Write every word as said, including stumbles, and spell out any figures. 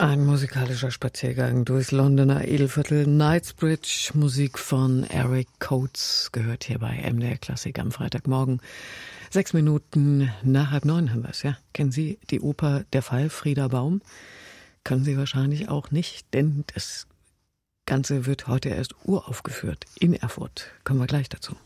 Ein musikalischer Spaziergang durchs Londoner Edelviertel Knightsbridge. Musik von Eric Coates gehört hier bei M D R Klassik am Freitagmorgen. Sechs Minuten nach halb neun haben wir es, ja. Kennen Sie die Oper Der Fall Frieder Baum? Können Sie wahrscheinlich auch nicht, denn das Ganze wird heute erst uraufgeführt in Erfurt. Kommen wir gleich dazu.